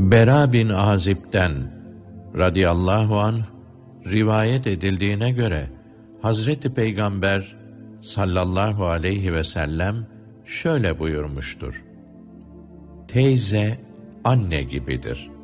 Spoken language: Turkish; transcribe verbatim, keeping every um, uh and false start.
Bera bin Azib'den radıyallahu anh rivayet edildiğine göre Hazreti Peygamber sallallahu aleyhi ve sellem şöyle buyurmuştur: Teyze anne gibidir.